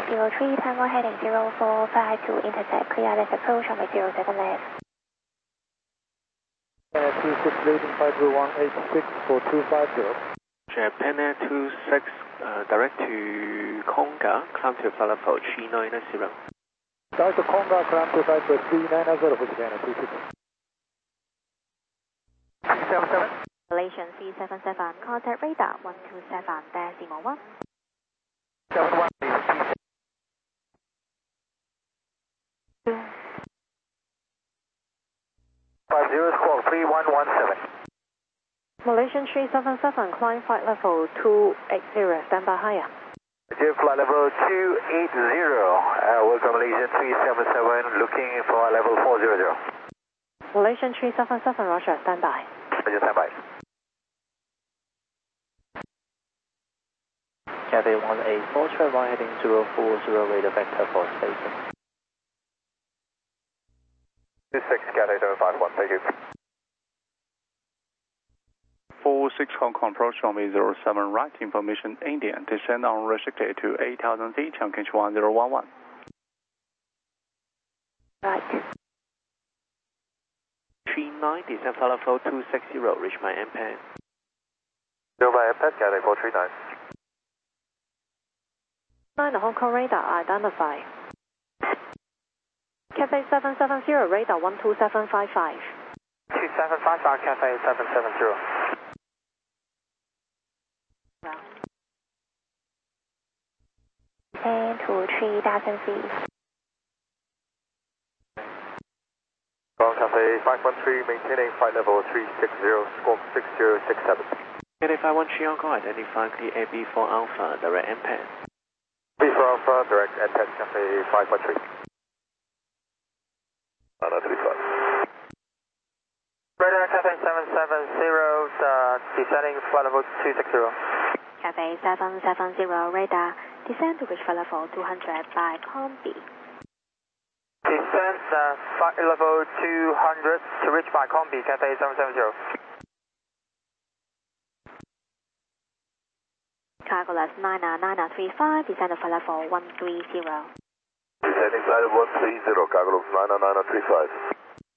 03, Tango heading 0452, intercept, clear left approach, runway 07 left. 26 leading 50186 for 250. Japan Air 26, direct to Konga, climb to flight level 3990. Delta Konga, climb to flight level 3990 for Japan Air 26. 377. Malaysian 377, contact radar 127.1. 71. 50 squawk 3117. Malaysian 377, climb flight level 280, stand by higher. Flight level 280, welcome Malaysian 377, looking for level 400. Malaysian 377, Roger, stand by. Roger, stand by. Cathay 184, travel heading 040, radar vector for station. 26 Cathay 751, thank you. 46 Hong Kong approach runway 07 right, information Indian, descend unrestricted to 8,000 feet, Chongqing 1011. Right. 39, descend flight level 260, reach my MPAN. 0 by MPAN, Cathay 439. 9 Hong Kong radar identify. Cathay 770, radar 12755. 2755, Cathay 770. 10 to 3,000 feet. From Cathay 513, maintaining flight level 360, squawk 6067. Cathay 513 Hong Kong, identify clear AB4 Alpha, direct MPAN. B4 Alpha, direct MPAN, Cathay 513. 935. Radar Cathay 770, descending flight level 260. Cathay 770, radar, descend to reach flight level 200 by Combi. Descend flight level 200 to reach by Combi, Cathay 770. Cargolas 99935, descend to flight level 130. Descending flight level 130, Cargolas 99935.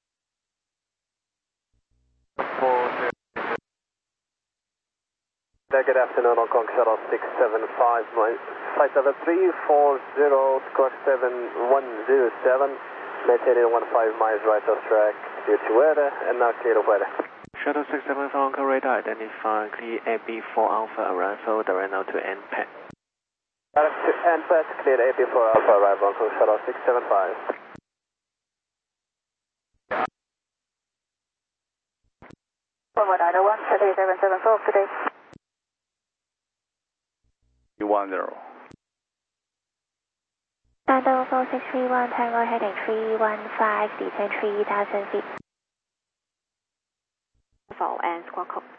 Good afternoon, Hong Kong Shuttle 675, flight level 340, squawk 7107, maintaining 15 miles right of track, clear to weather, and now clear to weather. Shuttle 67 Hong Kong radar, identify clear AB4 Alpha arrival, direct now to NPAT. Direct to NPAT, clear AB4 Alpha arrival, Hong Kong Shuttle 675. Forward 901, Cathay 774, today. 10. Tango 4631, Tango heading 315, descend 3,000 feet. And squawk code.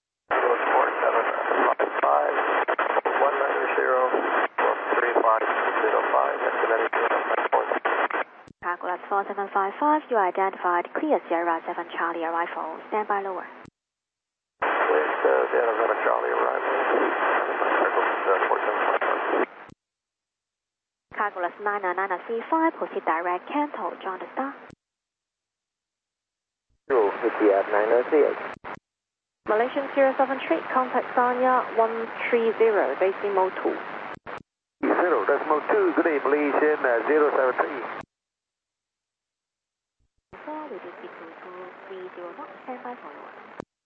4755, 190, 3505, estimated Cargolas 4755, you are identified, clear Sierra 7 Charlie arrival, stand by lower. Sierra 7 Charlie arrival. Cargolas 99935, proceed direct, Canto, John the Star. ATF 9038. Malaysian 073, contact Sanya 130, decimal 2. 0.2, good day, Malaysian 073. 4, we did 230 knots, stand by for lower.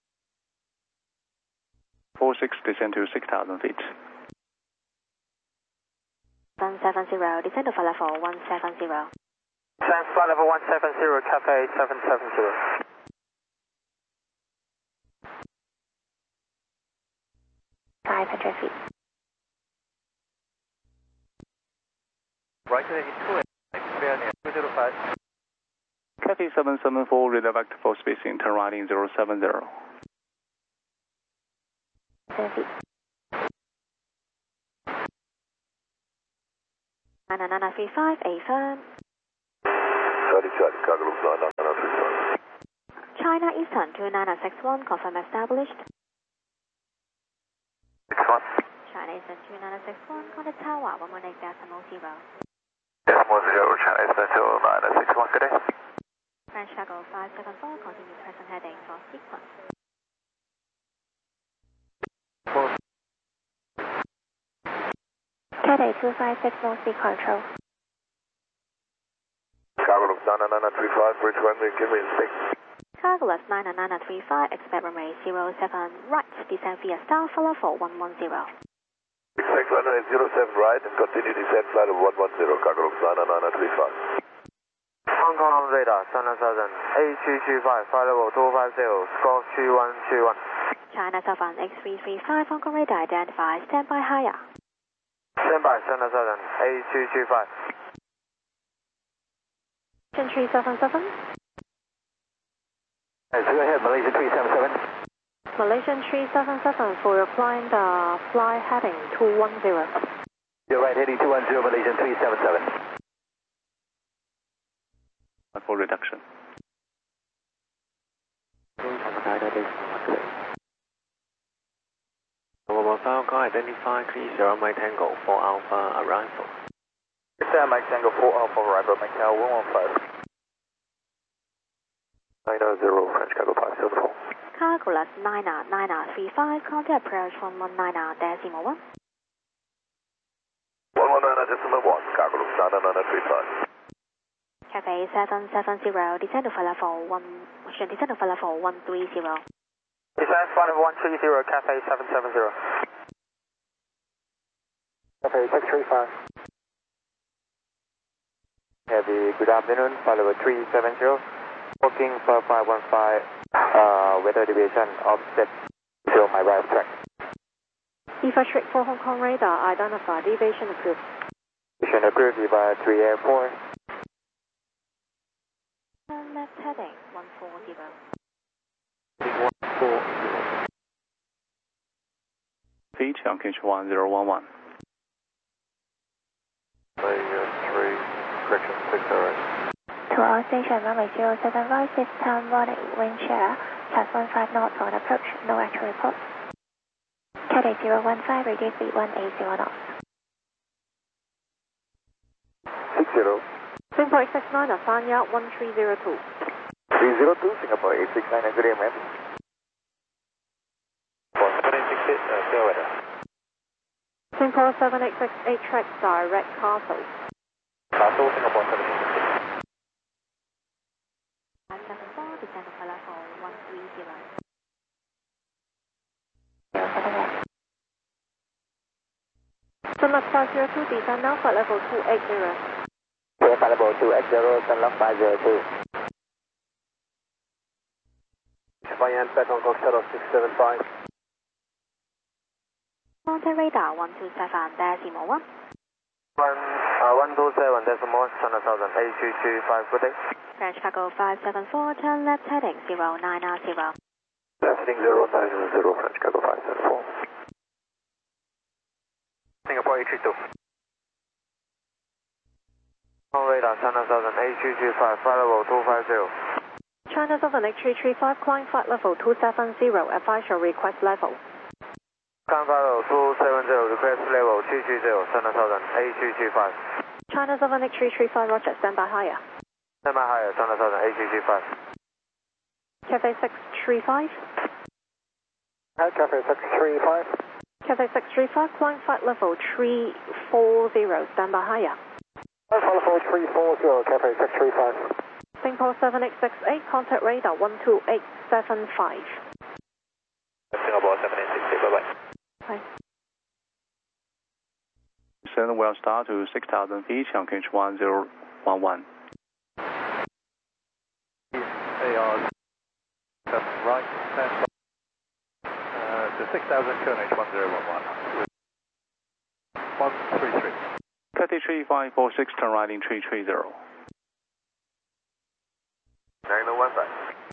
46, descend to 6,000 feet. 170, descend to flight level 170. Descend flight level 170, Cathay 770. feet. Right into it. 205. Cathay 774, radar vector for spacing, turn right in 070. 7 feet. 99935, A firm. Charlie, Cargo 99935. China Eastern 2961, confirm established. 61. China China Eastern 2961, contact tower 118.0. Decimal 0, China Eastern 2961, good day. French Cargo 574, continue present heading for sequence. Cathay 256, no speed control. Cargo looks 99935, bridge runway, give me 6. Cargo left 99935, expect runway 07 right, descend via star, follow for 110. Expect runway 07 right and continue descent flight of 110, cargo looks 99935. Hong Kong radar 7000, A325, flight level 250, score 3121. China Southern X335, Hong Kong radar identified, standby higher. Standby 7000, A325. 377. Go ahead, Malaysian 377. Malaysian 377 for your climb the fly heading 210. You're right, heading 210, Malaysian 377. For reduction. Falcon identify 30 Mike Tango 4 Alpha arrival. Mike Tango 4 Alpha arrival, Macau 115. 900 French Cargo 574. Cargo left 99935, contact approach 119.1. 119.1, cargo looks 99935. Cathay 770, descend to flight level 130. Descent flight level 130, Cathay 770. Cathay 635. Heavy, good afternoon, flight level 370. Booking 5515, weather deviation offset to my right track. EVA straight for Hong Kong radar identified, deviation approved. Deviation approved, EVA 3 Air 4. Turn left heading 140. 140. Feet, Yankee 1011. 3, correction 608. To our station, runway 07 right, this time running, wind shear, plus 15 knots on approach, no actual reports. Cathay 015, reduce speed 180 knots. 60. Singapore 869, Asanya 1302. 302, Singapore 869, and good day, ma'am. 4768, clear weather. Singapore 7868, track direct Castle. Castle, Singapore 768. 574, descend to flight level 130. Sunlock 502, descend now, flight level 280. Flight level 280, Sunlock 502. Cheyenne, Pet Hong Kong Shuttle 675. Contact radar 127.1. 127 decimal 7000, A325, good day. French Cargo 574, turn left heading 090. Left heading 090, French Cargo 574. Singapore 832. On radar 7000, A325, flight level 250. China Southern X335, climb flight level 270, advise your request level. Climb flight level 270, request level 230, 7000, A325. China Southern X335, roger, standby higher. Standby higher, 7000, A325. Cathay 635. Cathay 635. Cathay 635, climb flight level 340, standby higher. Flight level 340, Cathay 635. Singapore 7868, contact radar 12875. Singapore 7868, bye-bye. Bye. Descend will start to 6,000 feet, Yankee 1011. AR 7 right, stand to 6,000, QNH 1011. 133. Cathay 3546, turn right in 330. 901 back.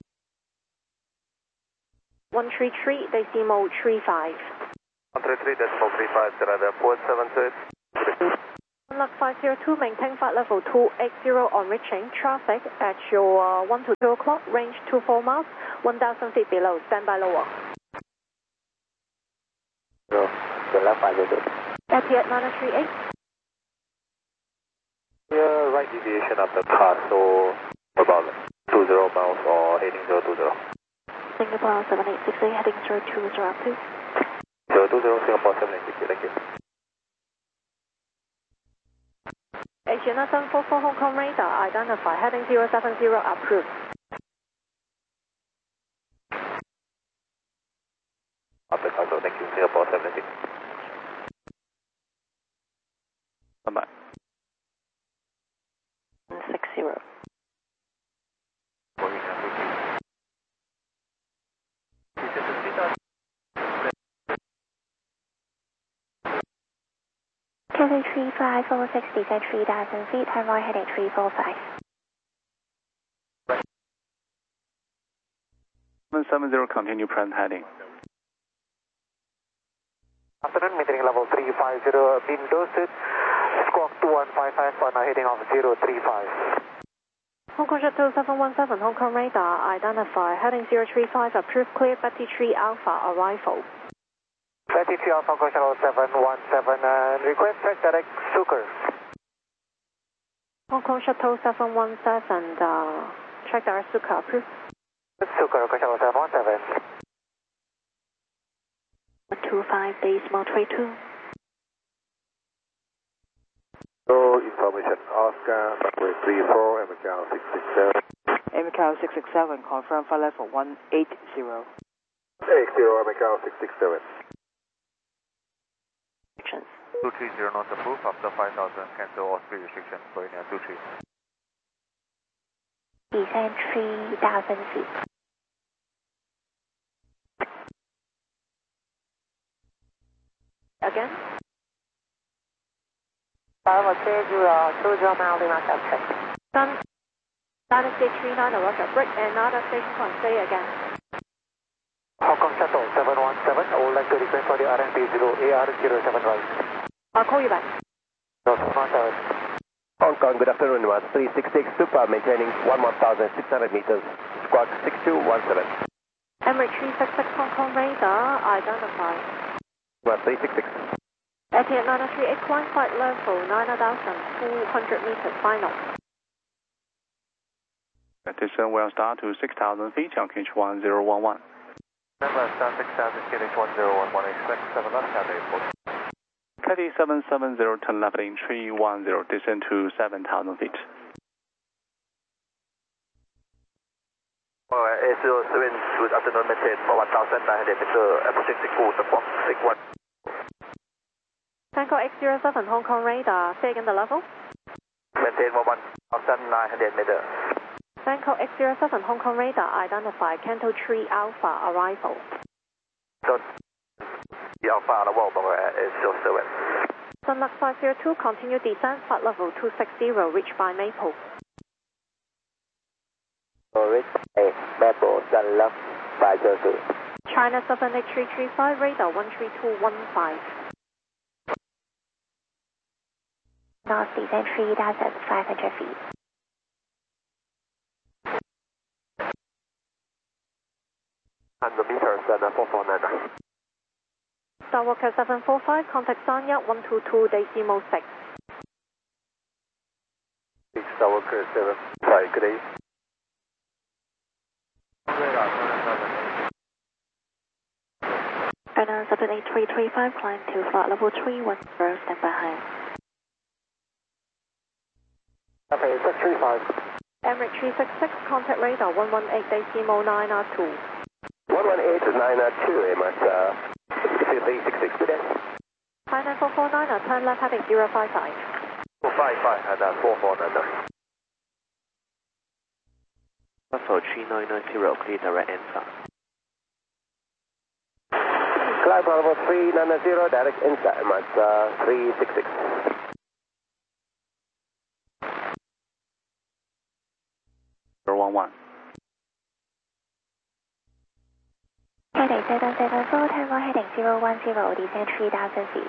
133, decimal 35. 133, decimal 35, set at airport 728. Sunlock 502, maintain flight level 280 on reaching. Traffic at your 1 to 2 o'clock, range 24 miles, 1,000 feet below, standby lower. 0, left 500. Etihad 938. Clear right deviation of the car, so about 20 miles or heading 020. Singapore 7868 heading 020 please. 020 Singapore 7868, thank you. Asiana 744 Hong Kong radar, identify heading 070 approved. After control, thank you, Singapore 76. Bye-bye. 60. Cathay 3546, descend 3,000 feet, turn right heading 345. 770, continue present heading. Afternoon, maintaining level 350, window seat, squawk 2155 for now heading off 035. Hong Kong Shuttle 717 Hong Kong radar, identify heading 035 approved, clear Betty 3 Alpha arrival. Betty 3 Alpha Hong Kong Shuttle 717, request track direct Sucre. Hong Kong Shuttle 717, track direct Sucre approved. Sucre, Hong Kong Shuttle 717. 25 decimal 32. So information, Oscar, runway 34, MCAL 667. MCAL 667, confirm flight level 180. 80, MCAL 667. 230 not approved, after 5,000, cancel all speed restriction, going near 23. Descend 3,000 feet. Again? Bravo 20 miles, do not check. Done. Dynasty 39, roger. Break another station point, say again. Hong Kong Shuttle 717, I would like to request for the RMP 0AR07 right. I'll call you back. No, 717. Hong Kong, good afternoon, 366 Super, maintaining 11,600 meters, squawk 6217. Emirates 366 Hong Kong radar, identify. 366. Etihad 938, climb flight level 9,400 meters, final. Descent will start to 6,000 feet, Chongqing 1011. Remember, start 6,000, KDH 1011, expect 7 left, Cathay 4. Cathay 770, turn left in 310, descend to 7,000 feet. A07, good afternoon, maintain 1,900 meters, approaching Siku, squawk 61. Tango X07 Hong Kong radar, say again the level. Maintain 1,900 meters. Tango X07 Hong Kong radar, identify Canto 3 Alpha arrival. So, the Alpha arrival is 07. Sunlux 502, continue descent, flight level 260, reached by Maple. Reach by Maple, Sunlux 502. China 78335, radar 13215. North descend 3,500 feet. And the meters and 449. Skywalker 745, contact Sanya 122 decimal 6. Skywalker 75, good day. China 78335, climb to flight level 310, stand by high. Okay, 635. Emirates 366, contact radar 118 decimal 9R2. 118 9R2, Emirates 366, good day. China 449, turn left heading 055. 455 and 449. Level 3990, clear direct answer. Climb level 390, direct inside, Emirates 366. Cathay 774, turn right heading 010, descend 3,000 feet.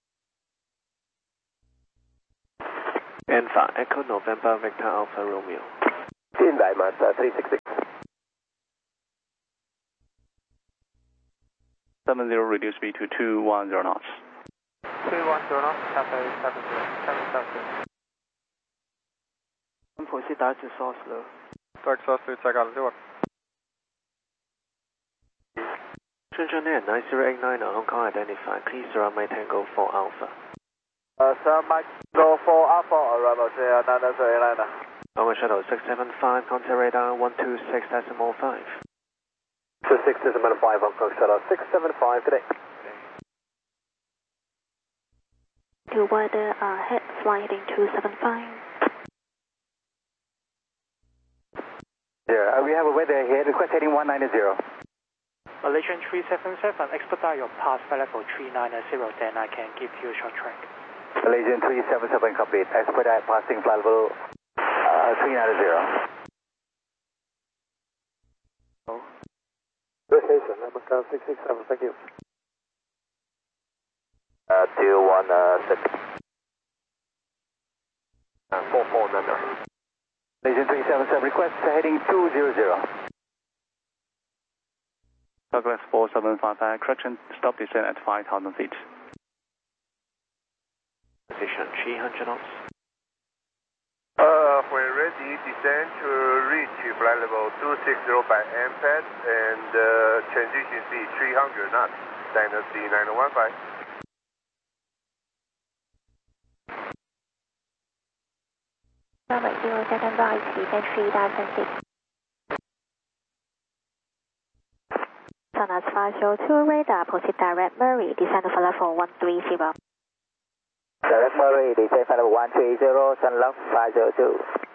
Alpha Echo November Victor Alpha Romeo. In by Emirates 366. 70, reduce speed to 210 knots. 310 knots, Cathay 770. Proceed direct to source low. Direct source to check out the work. Shenzhen Air 9089 Hong Kong identified. Please surround my Tango 4 Alpha. Sir, Mike, go for Alpha, arrival to 939. Normal Shuttle 675, contact radar 126.5. 26.5, Hong Kong Shuttle 675, good day. To weather ahead, flight heading 275. Yeah, we have a weather here, request heading 190. Malaysian 377, expedite your pass flight level 390, then I can give you a short track. Malaysian 377 complete, expedite passing flight level 390. Station, Macau 667, thank you. 216. 4490. Malaysian 377, request heading 200. Douglas 4755, correction, stop descent at 5,000 feet. Position 300 knots. When ready, descend to reach flight level 260 by MPAD and transition speed 300 knots, standard C9015. Runway 07 right, descend 3006. Sonas 502 radar, proceed direct Murray, descend to level 130. Direct Murray, descend flight level 130, Sunlock 502.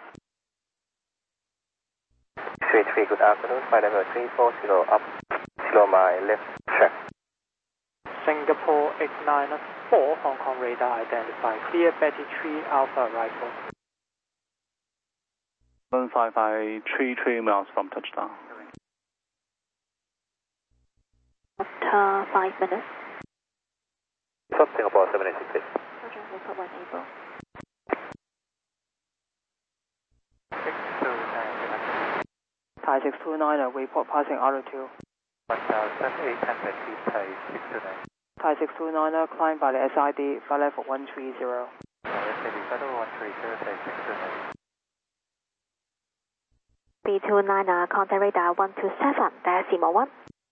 33, good afternoon, flight level 340 up, slow my left track. Singapore 894, Hong Kong radar identified. Clear Betty 3 Alpha arrival. 155, miles from touchdown. After 5 minutes. From Singapore 786. Roger, report when able. Thai 629, report passing R2. 1,800 feet, Thai 629. Thai 629, climb by the SID, flight level 130. SID, flight level 130, Thai 629. B29, contact radar 127.1.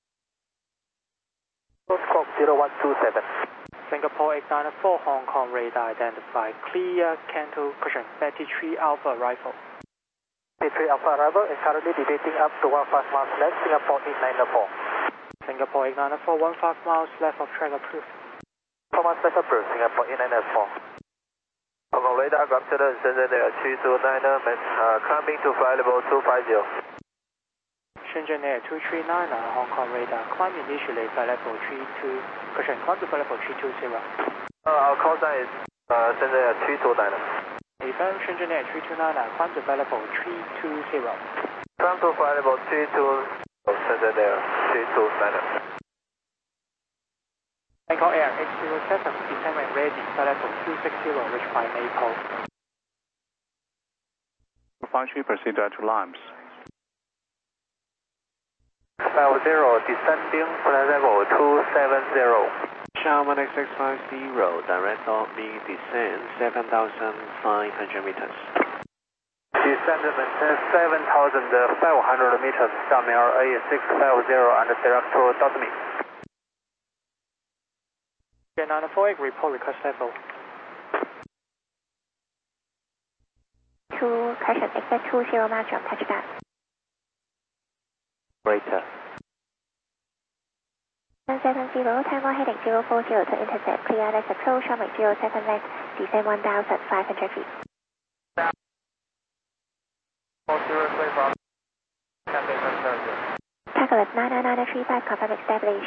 Scope 0127. Singapore 894, Hong Kong radar identified. Clear Canto cushion, Betty 3 Alpha arrival. Betty 3 Alpha arrival is currently deviating up to 15 miles left, Singapore 894. Singapore 894, 15 miles left of track approved. 4 miles left approved, Singapore 894. Hong Kong radar, Gulf Shenzhen Air 229, climbing to flight level 250. Shenzhen Air 239, Hong Kong radar, climb initially flight level 32, cushion, climb to flight level 320. Our call sign is Shenzhen Air 329. Event Shenzhen Air 329, climb to flight level 320. Climb to flight level 32, Shenzhen Air 329. Bangkok Air 807, descent when ready, flight level 260, reach by Maple. 53, proceed direct to Limes. 50, descending flight level 270. Sharman X650, direct off me, descend 7,500 meters. Descend maintain 7,500 meters, Xiaomi A650 and direct to Dotme. 948, report request level. 2, correction, expect 20 miles from touchdown. Greater. 170, Taiwan heading 040 to intercept, clear left approach, runway 07 left, descend 1,500 feet. 40 from Cathay 770. Tackle 99935, confirm establish.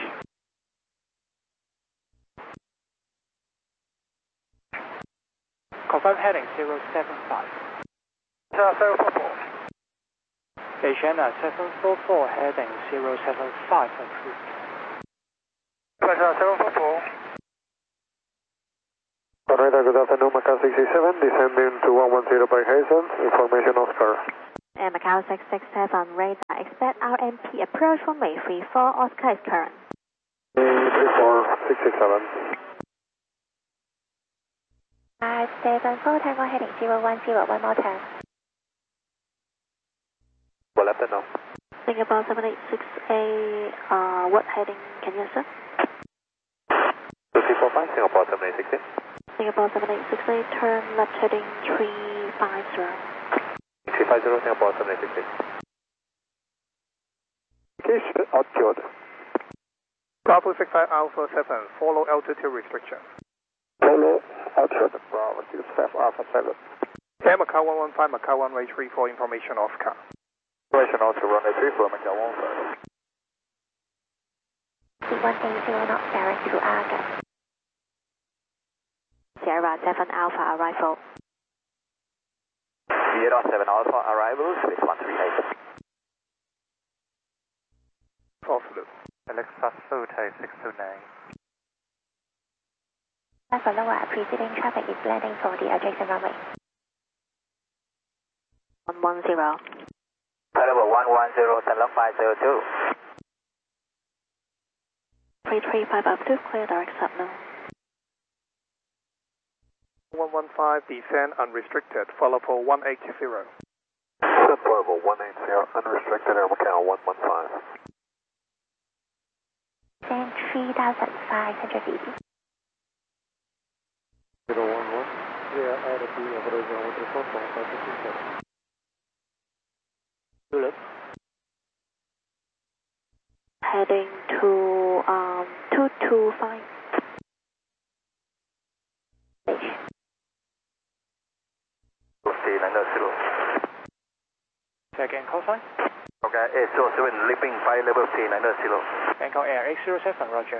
Confirm heading 075. 744. Beijing 744, heading 075 approved. Pressure 744. Radar, good afternoon, Macau 667, descending to 110 by Hazen, information Oscar. And Macau 667 radar, expect RMP approach runway 34, Oscar is current. 34, 667. 574 Tango heading 010, one more time. For left and now. Singapore 786A, what heading can you answer? 2345, Singapore 786. Singapore 786A, turn left heading 350. 350, Singapore 786. Indication altitude. Bravo 65 Alpha 7, follow altitude restriction. Follow altitude, Bravo 65 Alpha 7. Air Macau 115, Macau runway 34, information Oscar. Information Oscar, runway 34, Macau 15. 180 knots direct to Aga. Sierra 7 Alpha arrival. Sierra 7 Alpha arrival, Swiss 138. False loop. Alexa Hotel 629. Follow preceding traffic is landing for the adjacent runway. 110. Level 110, Tenlock 502. 335 up to clear direct sub now. 115, descend unrestricted, follow for 180. Level 180, unrestricted, Air Macau 115. Descend 3,500 feet. 011, yeah, add a B, operator, with the phone, 557. Tulip. Heading to 225. Second call sign. Okay, 807, leaping 5 level 3990. Bangkok Air 807, roger.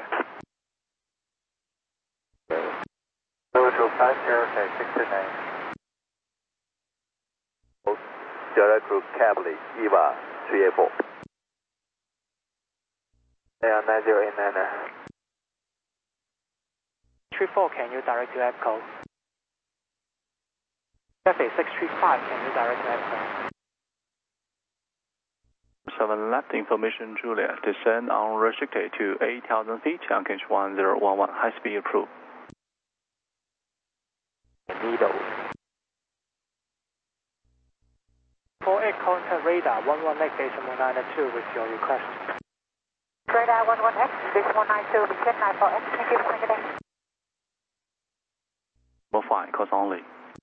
Level 50, 629. Direct to Cably, EVA 384. Yeah, 9089. 34, can you direct to EPCO? Cathay 635, can you direct to EPCO? 7 left, information Julia, descend unrestricted to 8,000 feet, Changkeng 1011, high speed approved. Needle. 48, contact radar 118.92 with your request. Radar 11X, 192, descend 94X, thank you, have a good day. Well, fine, cause only.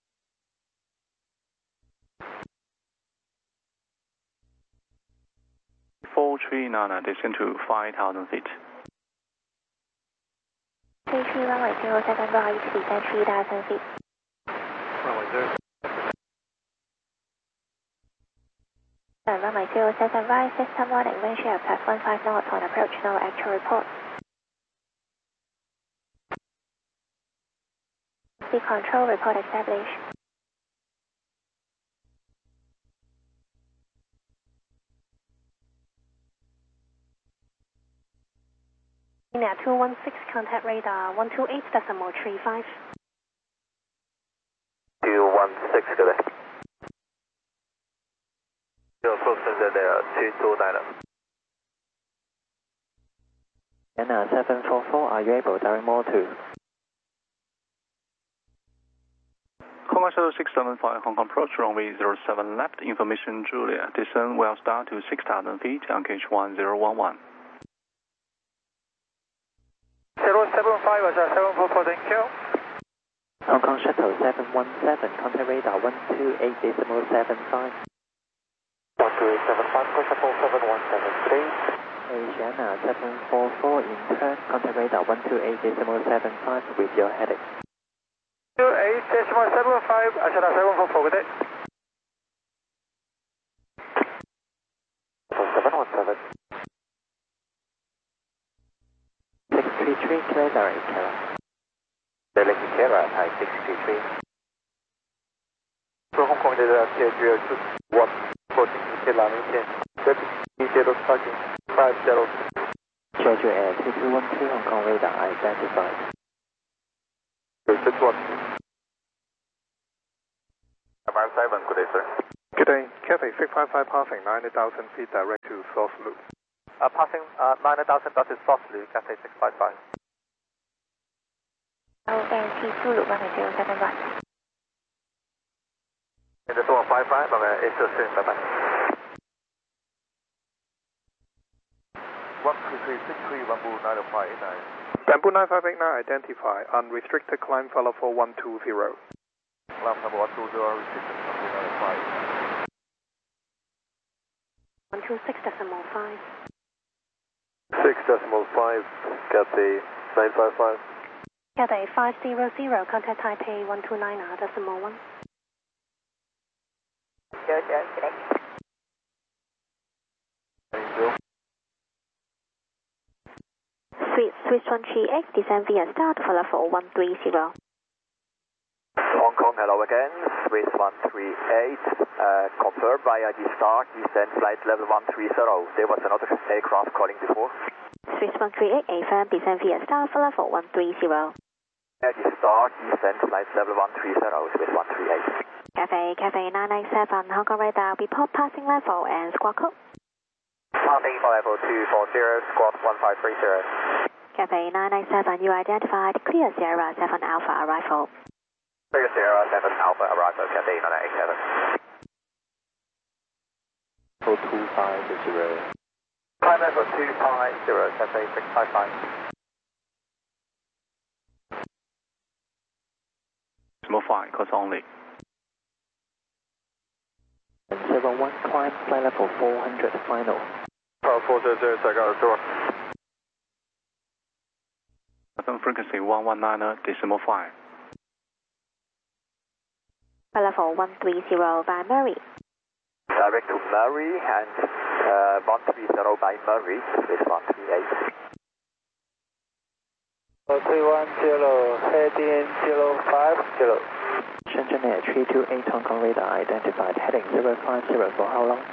Nana, descend to 5,000 feet. 33 runway 07 right, descend 3,000 feet. Runway 0. Runway 07 right, system warning, wind shear +15 knots on approach, no actual reports. Speed control report established. India 216, contact radar 128.35. 216, good day. You're closing there, 229. Anna 744, are you able direct more to? Hong Kong Shuttle 675, Hong Kong approach runway 07 left, information Julia, descend well start to 6,000 feet, Changkeng 1011. 075, 744, thank you. Hong Kong Shuttle 717, contact radar 128.75. 12875, push up 7173. Asiana 744, in turn, contact radar 128.75 with your heading. 28.75, Asiana 744, good day. 717. 633, clear direct Kara. Direct to Kara, Thai 633. So Hong Kong data schedule 1, 14, Kila, maintain. Detail tracking 50. Schedule Air 2212, Hong Kong radar identified. Good one. Command 7, good day, sir. Good day, Cathay 655 passing 90,000 feet direct to Source Loop. Passing 90,000 that is softly, Cathay 655. ONT Zulu 18071. And that's 155, H07, bye-bye. 12363, Bamboo 90589. Bamboo 9589, identify. Unrestricted climb follow for 120. Left number 120, restricted Bamboo 126.5. 6.5, Cathay 955. Cathay 500, contact Taipei 129.1. 00, connect. Swiss 13X, descend via start, follow for 130. Hong Kong, hello again. Swiss 138. Confirmed via the start, descend flight level 130. There was another aircraft calling before. Swiss 138, affirm, descend via start, follow for 130. At the start, descend flight level 130, Swiss 138. Cathay 987, Hong Kong radar, report passing level and squawk code. Passing for level 240, squawk 1530. Cathay 987, you identified clear Sierra 7 Alpha arrival. Clear Sierra 7 Alpha arrival, Cathay 987. 250. Climb level 250, Cathay 655. Small 5, course only. 71, climb flight level 400, final. 400, I got a door. Frequency 119.5. Flight level 130 by Murray. Direct to Murray and 130 by Murray, Swiss 138. 310, heading 050. Shenzhen Air 328 Hong Kong radar identified heading 050 for how long?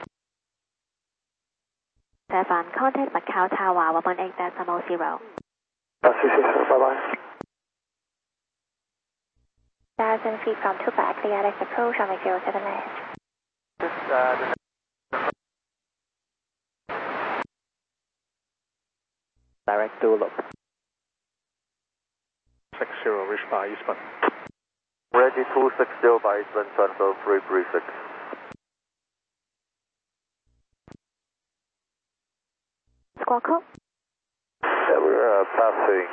7, contact Macau Tower 118.0. Bye-bye. 1,000 feet from Tupac, clear direct approach on 07 left. Direct to look. 60, reach by Eastman. Ready 260 by Eastman, transfer 336. Squawk code. We're passing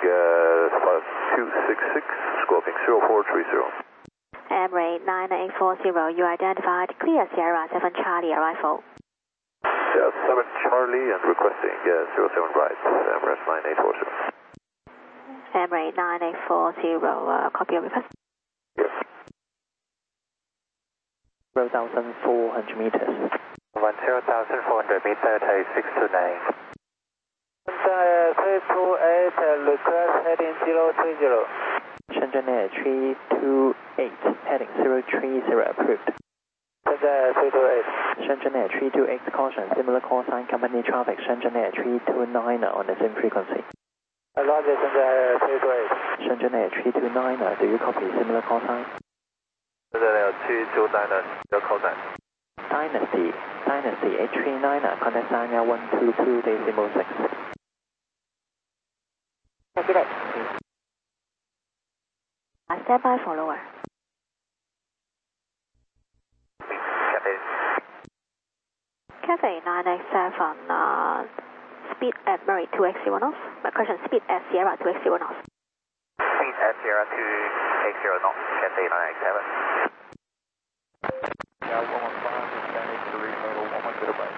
266, squawking 0430. Emirates 9840, you identified clear Sierra 7 Charlie arrival. Yeah, 7 Charlie and requesting 07 right, Emirates 9840. Emirates 9840, copy your request. Yes. 0,400 meters. 10,400 meter, Thai 629. 328, request heading 030. Shenzhen Air 328, heading 030 approved. 328. Shenzhen Air 328, caution, similar call sign, company traffic, Shenzhen Air 329 on the same frequency. Roger, Shenzhen 328. Shenzhen Air 329, do you copy similar call sign? Shenzhen Air 329, your call sign. Dynasty 839, contact sign 122.6. Stand by follower. Cathay 987, speed at Murray 2x0 knots. My question, speed at Sierra 2x0 knots. Speed at Sierra 280 knots, Cathay 987. Yeah, 115, Spanish, the remote 100 by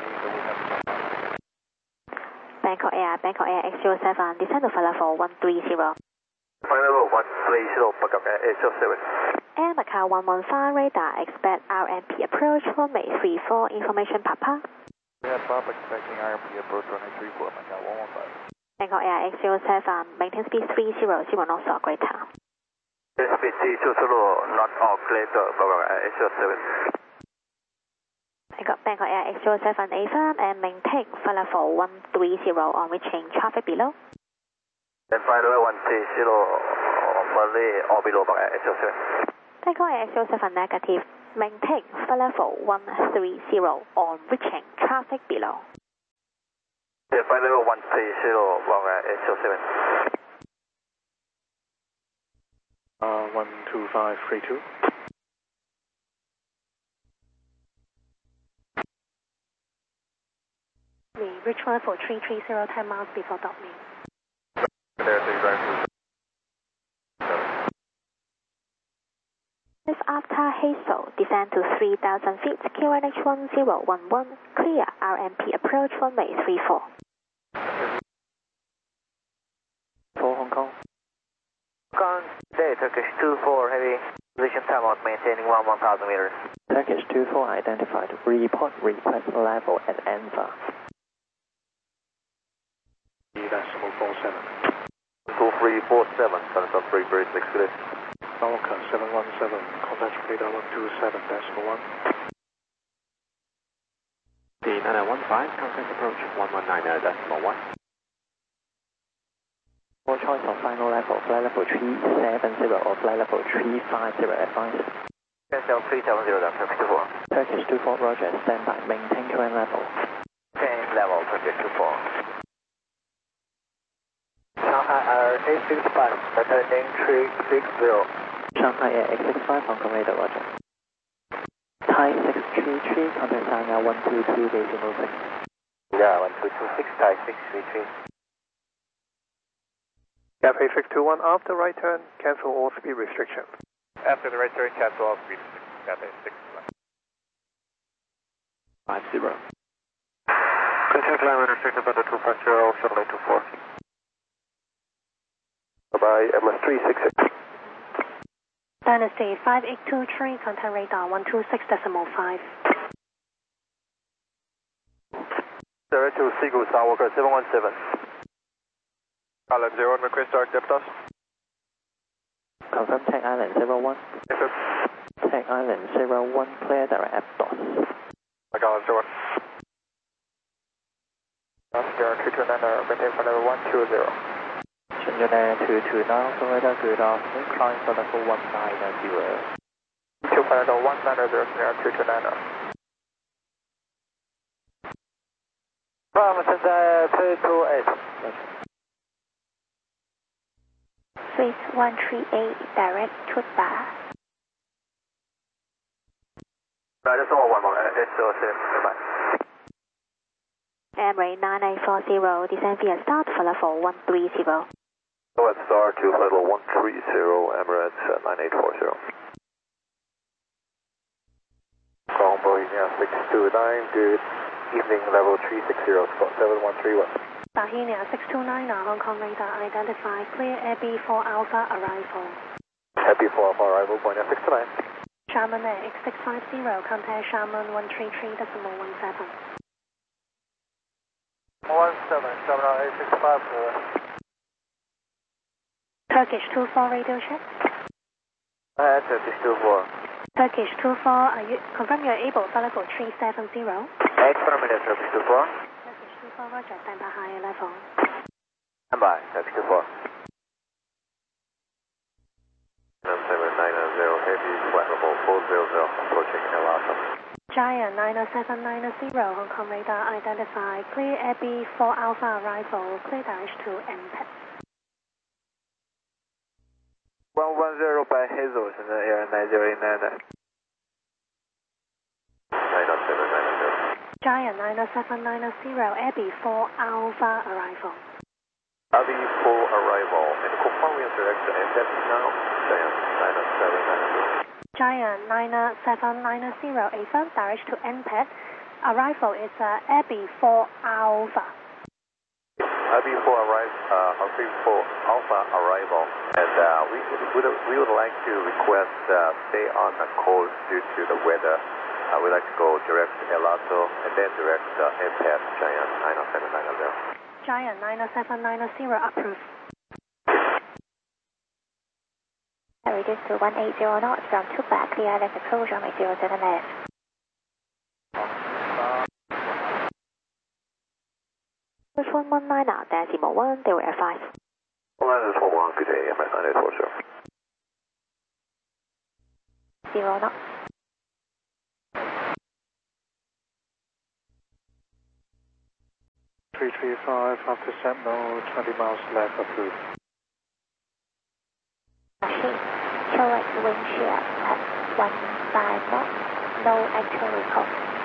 Bangkok Air X07, descend to flight level 130. Flight level 130, Bangkok Air X07. Air Macau 115 radar, expect RMP approach, runway 34, information Papa. Yeah, Papa expecting RMP approach runway 34, Macau 115. Bangkok Air X07, maintain speed 300 knots or greater. Speed 300 knots or greater, Bangkok Air X07. Bangkok Air X07 affirm and maintain flight level 130 on reaching traffic below. And flight level 130 or below Bangkok Air X07. Bangkok Air X07 negative, maintain flight level 130 on reaching traffic below. Yeah, flight level 130 Bangkok Air X07. 12532. Reach level 330, 10 miles before Dublin. Just after Hazel, descend to 3,000 feet, QNH 1011, clear RMP approach runway 34. 4 Hong Kong. Day, Turkish 24, heavy. Position timeout, maintaining 1000 meters. Turkish 24 identified. Report request level at ANFA. Decimal 47. 2347, Sunset 3 Bridge 6 Phillips. Falcon 717, contact radar 127.1. D9915, contact approach 119.1. For choice of final level, flight level 370 or flight level 350 advice. Cancel 370, Turkish 24. Turkish 24, roger, standby, maintain current level. Change level, Turkish 24. Shanghai Air 865, attending 360. Shanghai Air 865, Hong Kong radar, roger. Thai 633, contact China 122.06. Yeah, 1226, Thai 633. Cathay 621, after right turn, cancel all speed restriction. After the right turn, cancel all speed. Cathay 621. 50. Continue climb restricted under 250, shuttle 24. Bye-bye, MS366. Dynasty 5823, contact radar 126.5. Direct to Seagull Skywalker 717. Island 0, request start depth us. Confirm Tag Island 01. Yes, sir. Tag Island 01, clear direct DOS. Island 01. Oscar 229, maintain for level 120. Shenzhen 229, Hong radar, good afternoon, climb for level 190. 2 Canada 190, clear 229. 我们现在推出8。 Swiss 138, direct to Bar. Just one more, it's still bye. Emirates 9840, descend via start for level 130. Go ahead, star to level 130, Emirates 9840. Combo, yeah, 629, good evening, level 360, spot 7131. Bahia 629, Hong Kong radar identified, clear Air for Alpha arrival. Happy for Alpha arrival, point 629. Sharman Air X650, contact Sharman 133.17. 17, Sharman 865. Turkish 24 radio check. Turkish 24. Turkish 24, confirm you're able, flight level 370. Affirmative, Turkish 24. Turkish 24, roger, stand by higher level. Stand by, Turkish 24. 9790, heavy, flight level 400, approaching Elasa. Giant 90790, Hong Kong radar identified, clear Air for Alpha arrival, clear direct to NPET. 110 by Hazel, 现在 Air 9089。90790。 Giant 90790, Air for Alpha arrival. Abbey for arrival, and confirm we are direct to NPET now. Giant 90790. Giant 90790, affirm direct to NPET. Arrival is Abbey for Alpha. Abbey for Alpha arrival, and we would like to request stay on the course due to the weather. We'd like to go direct to El Alto and then direct NPET Giant 90790. Giant 90790, approved. Reduce to 180 knots from 2 back, clear left approach, runway 07 left. Push 119 now, decimal 1, they will advise. 191, good day, MS 9840. 0 knots. after Sentinel, 20 miles left, approved. Machine. Towards wind shear at 15 knots. No actual report.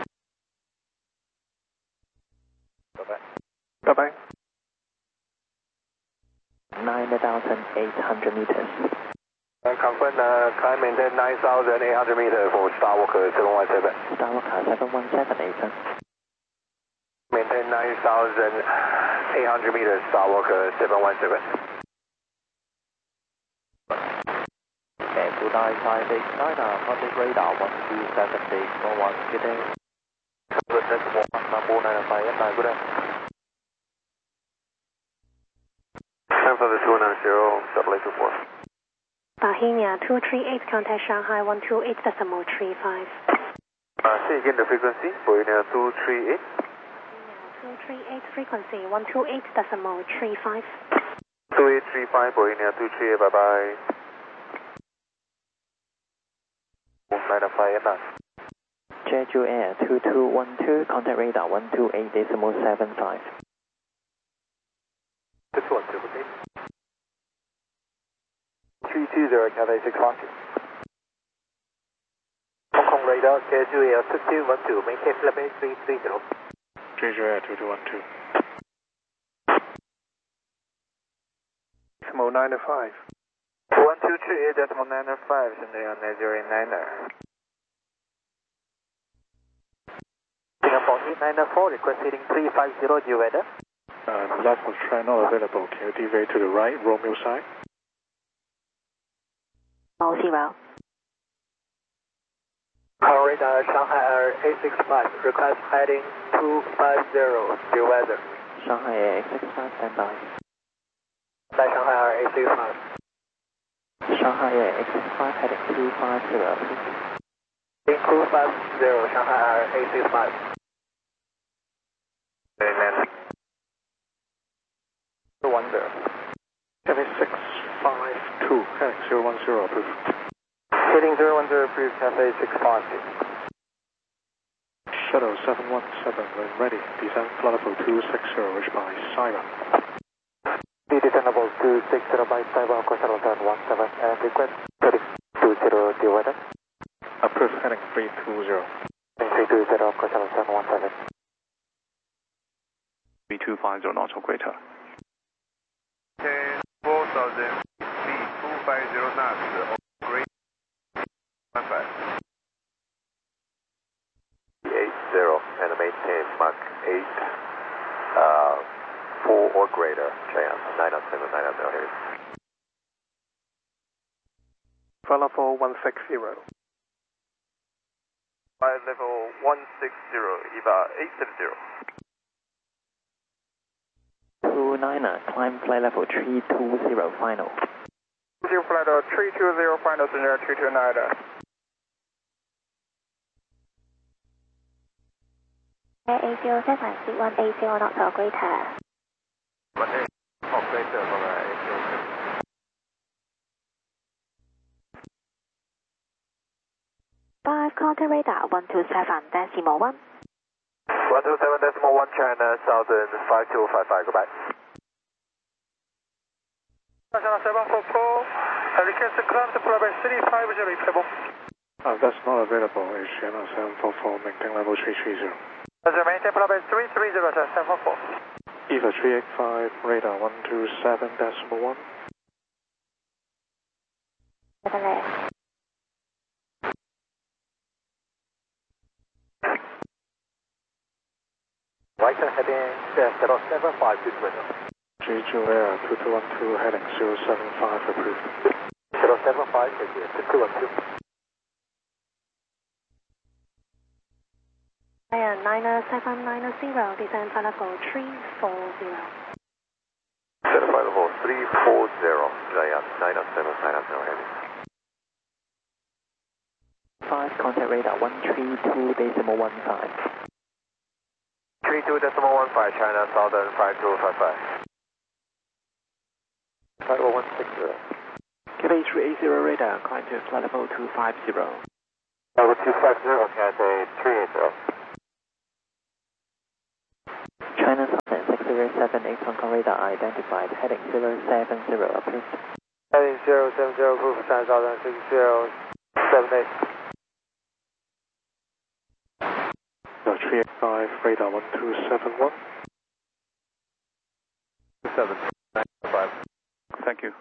Bye-bye. 9,800 meters. Confirm, climb maintain 9,800 meters for Starwalker 717. Starwalker 717, Maintain 9,800 meters, Starwalker 717. and Dubai 589, contact radar 127.1, good day. Good, that's 195, good day. Time for the 290, double 824. Bahia 238, contact Shanghai 128.35. Say again the frequency, Boeing 238. 238 frequency 128.35. 2835, Boeing 238, bye-bye. 995, Jeju Air 2212, contact radar 128.75. 212, okay. 320, Cathay 640. Hong Kong radar, Jeju Air 2212, maintain level 330. Jeju Air 2212. Decimal 95. 1238.95, Sendai on 089er. Singapore 894, request heading 350, due weather. Left of track not available. Can you deviate to the right, Romeo side? 0. Current radar, Shanghai Air 865, request heading 250, due weather. Shanghai Air 865, standby. By Shanghai Air 865. Shanghai Air 865, heading 250, please. Heading 250, Shanghai Air 865. Amen. 10. Cathay 652, heading 010, approved. Heading 010, approved, Cathay 650. Shuttle 717, when ready. Descend flight level 260, reached by Siren. Be descend level 260 by Cyber, of course, 717, and request heading 20, due weather. Approved, heading 320. Heading 320, of course, 717. 3250 knots or greater. 10, 4,000 feet, 250 knots, great 15. 80 and maintain Mach 8, 4 or greater, Cheyenne, 907, 900 heavy. Flight level 160. Flight level 160, EVA 870. 29er, climb flight level 320, final. 0 flight level 320, final, Senior 329. Air 807, speed 180 knots or greater. 18, operator for the 5, contact radar 127.1. 127.1, China, Southern 5255, goodbye. China 744, request climb to flight 350, replayable. That's not available. It's Channel 744, maintain level 330. Maintain flight 330, 744. EVA 385, radar 127.1. 7 left. Right heading 075, good window. Jeju Air 2212, heading 075, approved. 075, take it, 2212. Air 97990, descend flight level 340. Certified level 340, Cheyenne, 907, 900 heavy. 5, contact radar 132.15. 32.15, China, Southern 5255. Flight level 160. Cathay 380 radar, climb to flight level 250. Level 250, Cathay 380. China Southern 6078, Hong Kong radar identified, heading 070, approved. Heading 070, proof 10,6078. 385, radar 1271. 795. Thank you.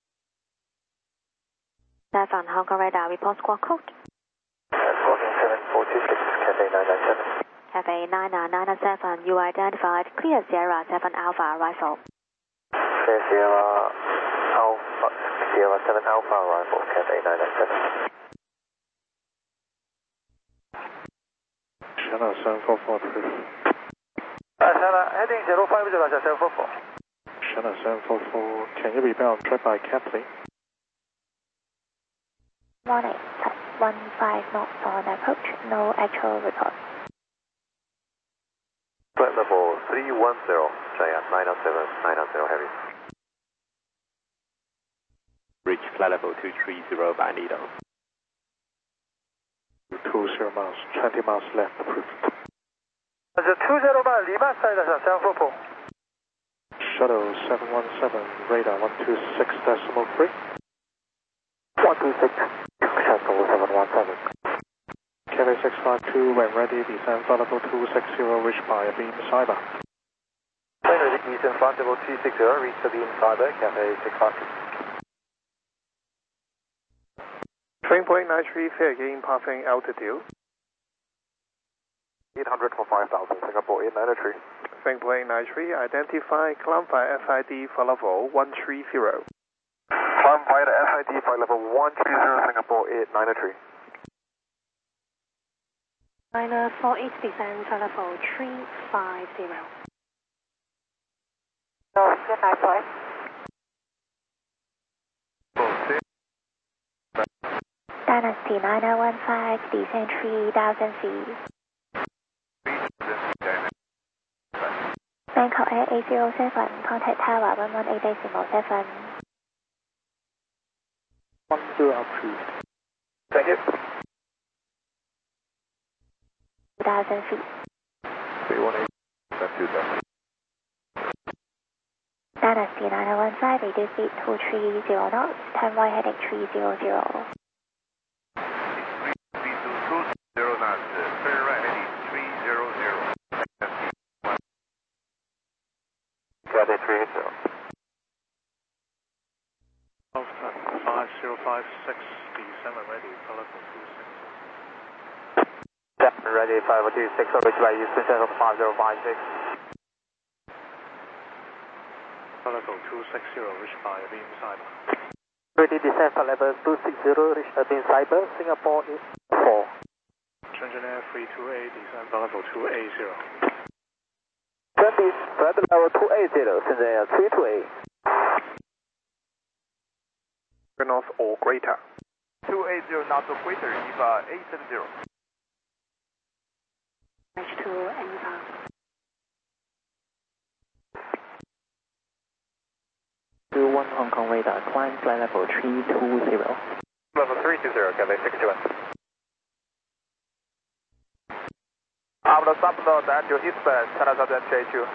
7 Hong Kong radar, report squawk code. Squawking 7426, Cathay 997. Cathay 997, you identified clear Sierra 7 Alpha arrival. Clear Sierra Alpha, Sierra 7 Alpha arrival, Cathay 997. Channel 744, proof. Channel heading 050, 744. Channel 744, can you be bound track by Kathleen? 18, 15 knots on approach, no actual report. Flight level 310, Cheyenne 907 heavy. Reach flight level 230 by Lido. 20 miles, 20 miles left, approved. 20 by Lima side 744. Shuttle 717, radar 126.3. 126, Shuttle 717. Cathay 652, when ready, descend flight level 260, reach by beam cyber. Plane ready, descend flight level 260, reach the beam cyber, Cathay 652. Train point 93, fair gain passing altitude. 800 for 5,000, Singapore 893. Train point 93, identify climb by FID flight level 130. Climb by the FID flight level 130, Singapore 893. Liner 48, descend flight level 350. No, good night, boy. Dynasty 9015, descend 3000 feet. Bangkok Air 807, contact tower 118.7. 10 approved. Thank you. 2000 feet. 318, that's 2,000. Dynasty 9015, reduce speed to 30 knots, turn right heading 300. 0 knots, turn right heading 300. Cathay 380. 5056, descend ready, flight level 26. Ready 526, reach by Houston Central 5056. Flight level 260, reach by beam cyber. Ready, descend flight level 260, reach the beam cyber, Singapore 84. Engineer 328, descend flight level 280. 20, flight level 280,现在328。 North or greater. 280 knots or greater, EVA 870. Reach to EVA. One Hong Kong radar, climb flight level 320. Level 320, Cathay 621. I'm the subload at your eastbound, China Southern J2.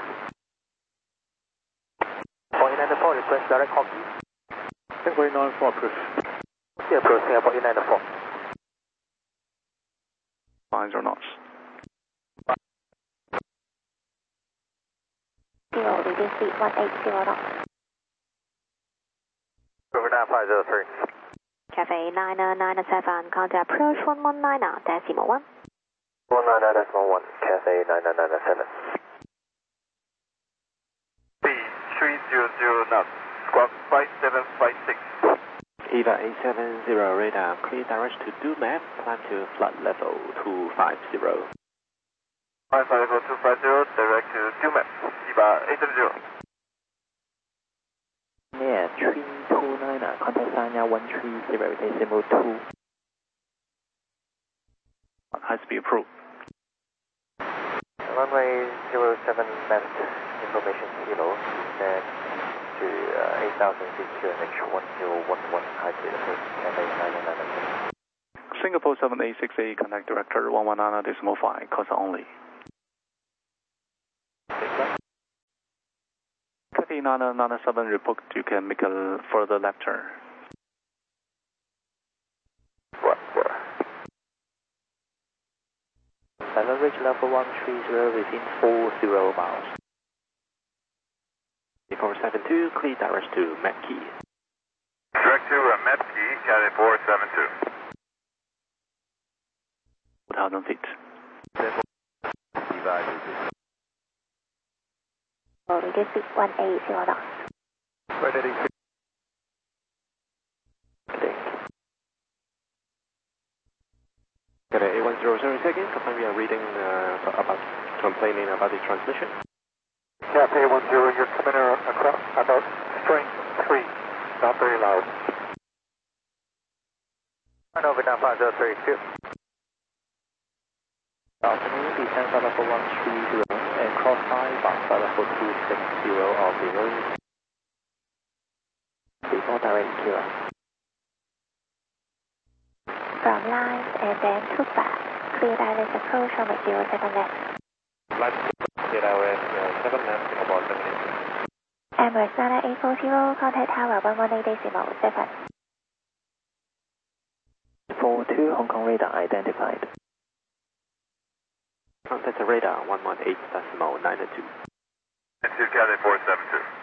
494, request direct copy. Singapore 94, proof. Here, approach Singapore 894. 50 knots. 0, reduce speed 180 knots. Over 9503. Cathay 997, contact approach 119.1. 199.1, Cathay 9997. Speed 300 knots, squawk 5756. EVA 870 radar, clear direct to Dumap, climb to flight level 250. Flight level 250, direct to Dumap, EVA 870. Near 329, contact Sanya 130.2. High speed approved. Runway 07 left, information kilo, descend to 8,000 feet to NH1011, high speed approach, Cathay 997. Singapore 7868, contact director 119.5, cause only. Cathay 997 report you can make a further left turn. Final reach level 130 within 40 miles. 472, clear direct to Mackie. Direct to Mackie, Cathay 472. 4,000 feet. Reduce speed 180 knots. Ready. Cathay A100 again, confirm we are reading complaining about the transmission. Cathay 10, you're coming across about strength 3, not very loud. Over now 5032. Afternoon, descend flight level 130 and cross high, bound flight level 260 on the road. Before direct killer. From line and then to back. Clear direct approach on 07 left. Flight clear direct 7 left in about 7 minutes. Emirates 9840, contact tower 118.7. 42 Hong Kong radar identified. Contact radar 118.92. And to Cathay 472.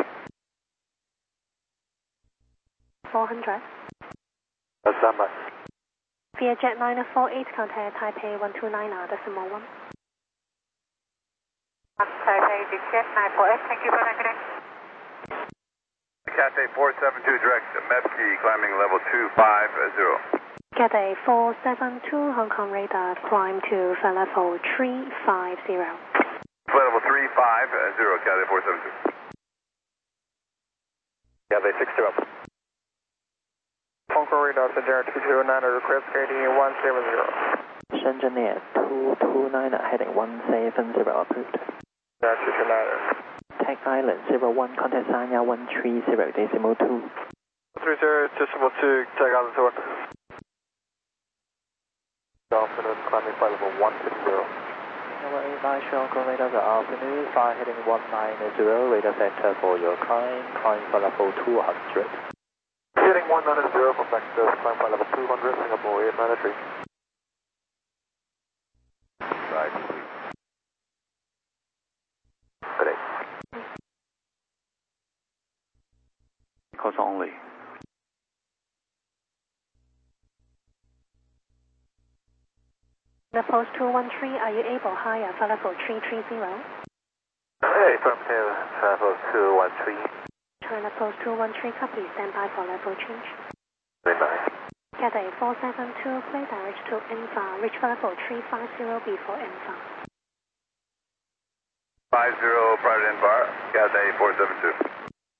400. Stand by. Via Jet 948, contact Taipei 129.1. Taipei, Jet 948, thank you for that. Cathay 472, direct to Mackie, climbing level 250. Cathay 472, Hong Kong radar, climb to flight level 350. Flight level 350, Cathay 472. Cathay 60. Hong Kong radar, Shenzhen 229, request heading 170. Shenzhen Air 229 heading 170 approved. 229. Tag Island 01, contact Sanya 130.2. 30.2, tag Island 2. Good afternoon, climbing flight level 160. Number 89, Hong Kong radar, good afternoon, fly heading 190, radar center for your climb flight level 200. Heading 190 from Texas, climb flight level 200, Singapore 893. Right. Good day. Cause only. The post 213, are you able higher flight level 330? Hey, affirmative, level 213. China post 213, copy, stand by for level change. Very nice. Cathay 472, clear direct to Infa, reach flight level 350 before Infa. 50, private Infa, Cathay 472.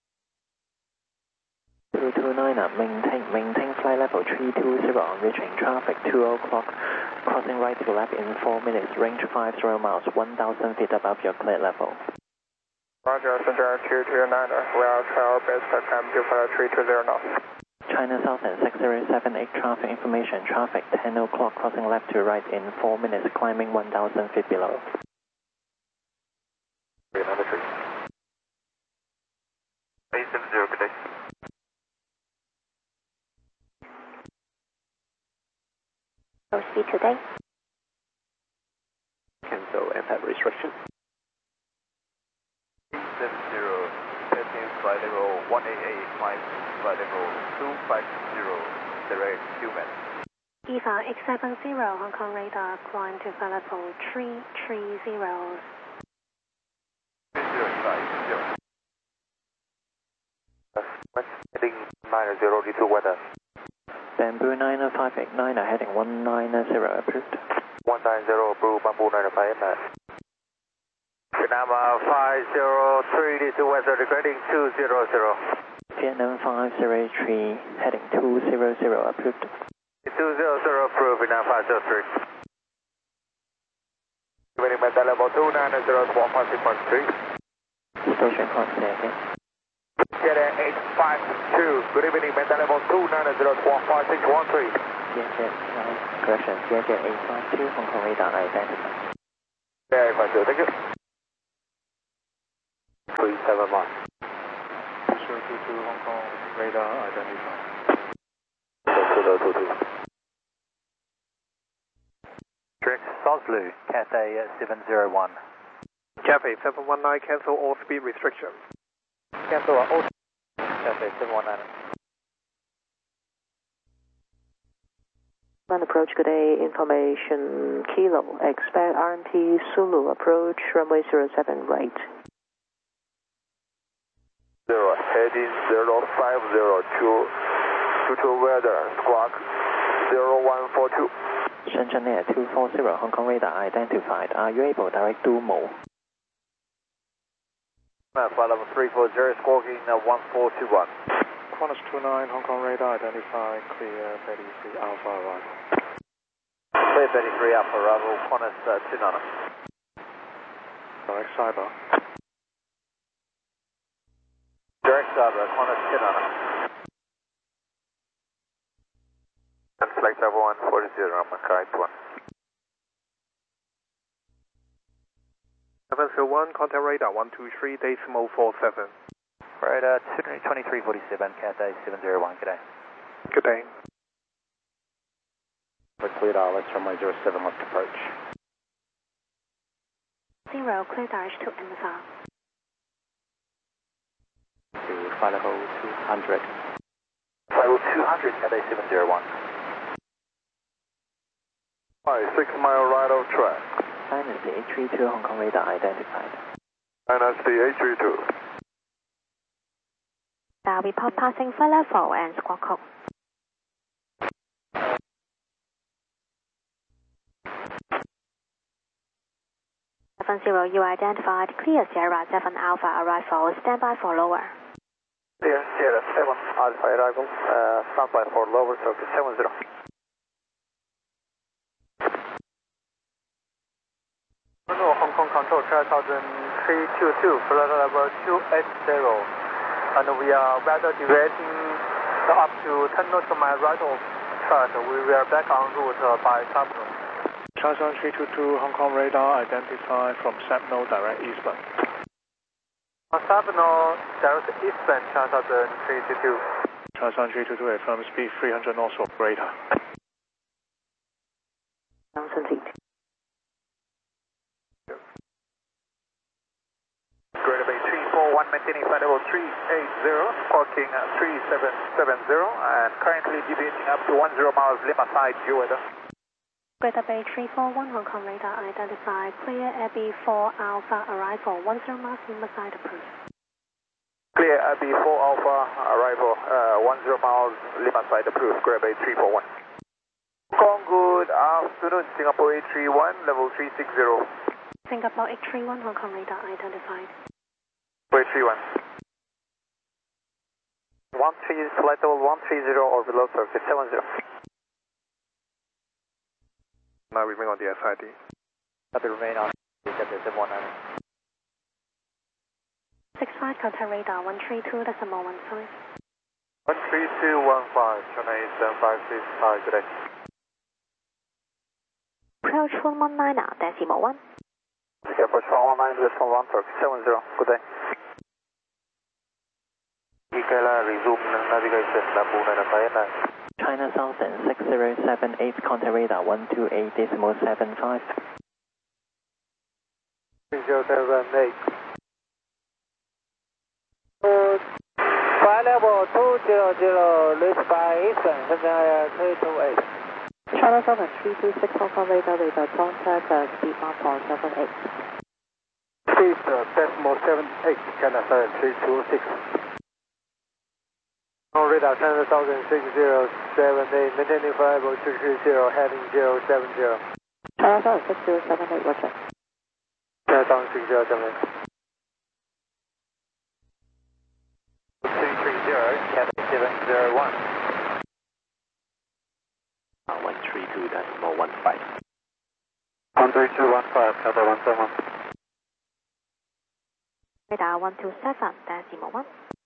229, maintain flight level 320 on reaching traffic 2 o'clock, crossing right to left in 4 minutes, range 50 miles, 1,000 feet above your clear level. Roger, Shenzhen 229, we are trying our best to climb to flight 320 now. China Southern 6078 traffic information, traffic 10 o'clock, crossing left to right in 4 minutes, climbing 1,000 feet below. 393. 870, good day. Low speed today. Cancel impact restriction. 70, 13 flight level 188, climb flight level 250, direct human. EVA X70, Hong Kong radar, climb to flight level 330. 30, Heading 90 to weather. Bamboo 9589 heading 190 approved. 190 approved, Bamboo 9589. Vietnam 503 to weather, degrading 200. Vietnam 503 heading 200 approved. 200 approved, Vietnam 503. Remaining at level 290, 156.3. Station clock, say again. Cathay 852, good evening, Meta level 290, 15613. Correction, CJ 852, Hong Kong radar identified. Yeah, 852, thank you. 371. 022 Hong Kong radar identified. 2022. Tricks. Oslo, Cathay 701. Cathay 719, cancel all speed restrictions. Cancel all. Cathay 719. Approach, good day, information, Kilo, expect RMP Zulu, approach runway 07 right. 0, heading 0502, to weather, squawk 0142. Shenzhen Air 240, Hong Kong radar identified. Are you able to direct to Mo? Flight level 340, squawking 1421. Qantas 29, Hong Kong radar identified, clear Betty 3 Alpha arrival. Clear Betty 3 Alpha arrival, Qantas 29. Direct cyber. Direct cyber, Qantas 29. And flight level 140, Mackay 1. 701, contact radar 123.47. Radar 2347, Cathay 701, good day. Good day. Clear direct runway 07 left approach. 0, clear direct to Amazon. To flight level 200. Flight level 200, Cathay 701. 6 mile right of track. Dynasty 832, Hong Kong radar identified. Dynasty 832. Report passing flight level and squawk code. You identified, clear Sierra 7 Alpha arrival, standby for lower. Clear Sierra 7 Alpha arrival, standby for lower, circuit 70. Hong Kong control, China 322, flight level 280. And we are weather deviating up to 10 knots to my right of track. We are back en route by Sabno. China 322, Hong Kong radar identified from Sabno, direct eastbound. Sabno, direct eastbound, China 322. China 322, affirm speed 300 knots of radar. Johnson seat. Greater Bay 341, maintaining flight level 380, squawking 3770, and currently deviating up to 10 miles Lima side, due weather. Greater Bay 341, Hong Kong radar identified, clear Abbey 4 Alpha arrival, 10 miles Lima side approved. Clear Abbey 4 Alpha arrival, 10 miles Lima side approved, Greater Bay 341. Hong Kong, good afternoon, Singapore 831, level 360. Singapore 831, Hong Kong radar identified. 831. 13, flight level 130 or below, circuit 70. Now remain on the SID. Copy, remain on Cathay 719. 65, contact radar 132.15. 13215, China 7565, good day. Approach 119.1. Approach 119.1, circuit 70, good day. Resume navigation, Bamboo 959. China Southern 6078, contact radar 128.75. 3078. Flight level 200, reach by Eastern, Shenzhen Air 328. China Southern 326, Hong Kong radar, contact, speed mark on 78. Speed decimal 78, China Southern 326. On radar, China Southern 6078, maintaining flight level 230, heading 070. China Southern 6078, roger. China Southern 6078. 330, Cathay 701. 132.15. 13215, Cathay 17. Radar 127.1.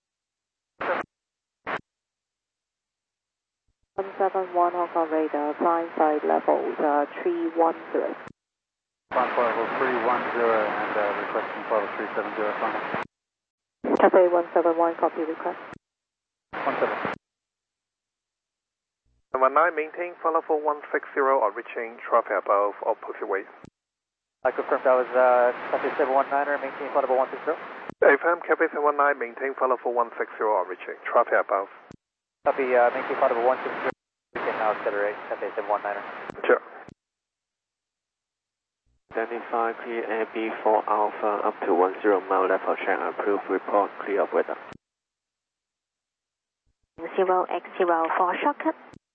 171, Hong Kong radar, flying side levels 310. Flight level 310 and requesting flight level 370 final. Cathay 171, copy request. 17. 19, maintain flight level 160 on reaching traffic above opposite way. I confirm that was Cathay 719er, maintain flight level 160. AFM Cathay 719, maintain flight level 160 on reaching traffic above. Copy, maintain flight level 160. We can now accelerate Cathay 719er. Sure. Identify clear AB4 Alpha up to 10 mile left of check approved report clear of weather. 0x0 for shortcut.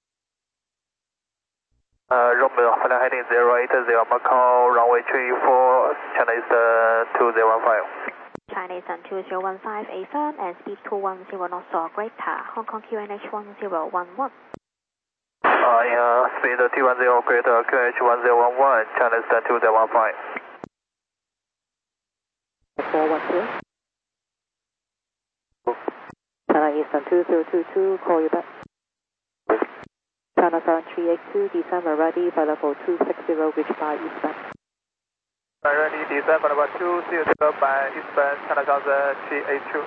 Romeo, final heading 080 Macau, runway 34, China Eastern 2015. China Eastern 2015 AFM and speed 210 knots or greater, Hong Kong QNH 1011. Speed 210 greater, QNH 1011, China Eastern 2015. 412. China Eastern 2022, call you back. China Southern 382, December ready, flight level 260, reach by eastbound. Ready, December level 260 by eastbound, China Southern 382.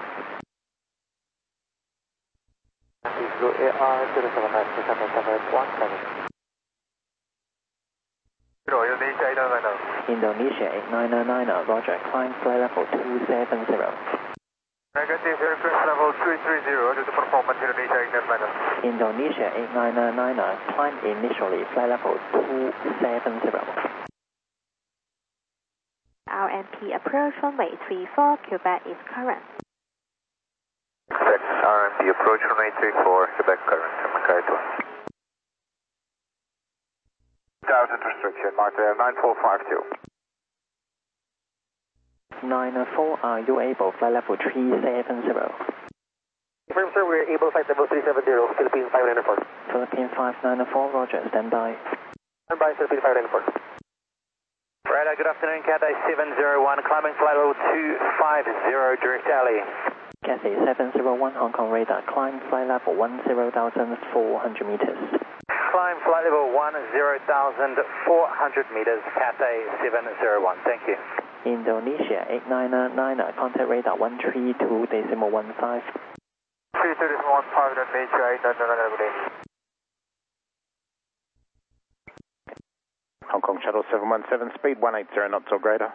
AR 079 Indonesia 899, Roger, climb flight level 270. Negative aircraft level 330 due to performance Indonesia 899. Indonesia 899, climb initially flight level 270. RMP approach runway 34, Quebec is current. Quebec, RMP approach runway 34, Quebec current, Macau 2. 1000 restriction, Martin 9452. 94, are you able flight level 370? Confirm, sir, we're able flight level 370, Philippine 594. Philippine 594, Roger, stand by. Stand by, Philippine 594. Radar, good afternoon, Cathay 701, climbing flight level 250, direct alley. Cathay 701, Hong Kong radar, climb flight level 10,400 meters. Climb flight level 10,400 meters, Cathay 701, thank you. Indonesia 899, contact radar 132.15. 32.15, that major 899, good day. Hong Kong Shuttle 717, speed 180 knots or greater.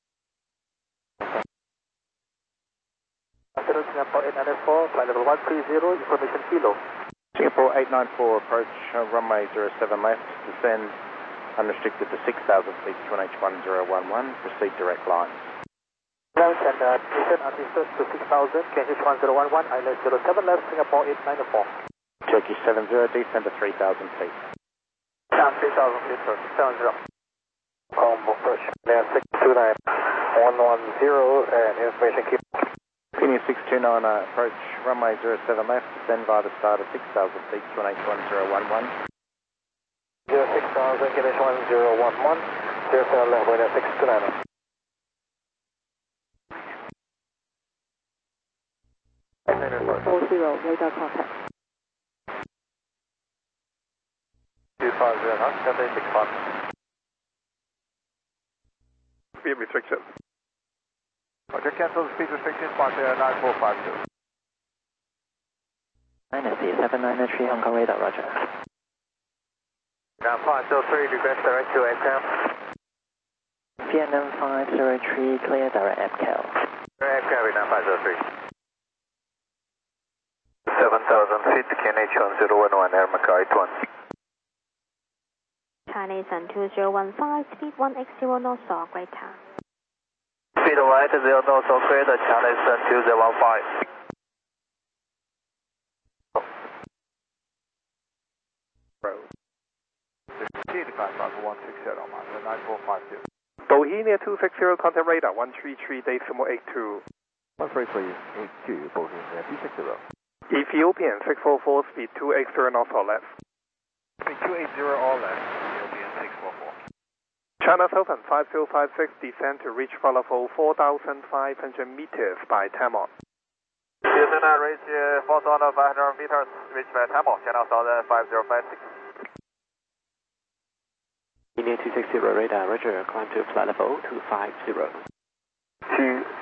Afternoon, Singapore 894, flight level 130, information kilo. Singapore 894, approach runway 07 left, descend unrestricted to 6,000 feet, QNH 1011, proceed direct line. Left and descend unrestricted to 6,000, QNH 1011, island 07 left, Singapore 894. Turkish 70, descend to 3,000 feet. Down 3,000 feet, sir, 70. Approach, now 629, 110, and information keep. Opinion 629, approach runway 07 left, descend via the start of 6,000 feet, QNH 1011. 06,000, QNH 1011, 07 left, window 629. Radar contact. 250 knots, Cathay 65. Speed restriction. Okay, cancel the speed restriction, Martin 9452. Dynasty 793, Hong Kong radar, Roger. Now 503, request direct to AFM. Vietnam 503, clear direct APCAL. AFM, Vietnam 503. 7,000 feet, QNH 1011, Air Macau 81. China Eastern 2015, speed 1x0 knots or greater. Speed 1x0 knots or greater, China Eastern 2015. Bohemia 260, contact radar 133.82. 133.82, Bohemia 260. Ethiopian 644, speed 280 knots or less. Speed 280 or less, Ethiopian 644. China Southern 5056, descend to reach flight level 4,500 meters by Tamon. Houston, reach 4,500 meters, reach by Tamon, China Southern 5056. India 260 radar, Roger, climb to flight level 250. 2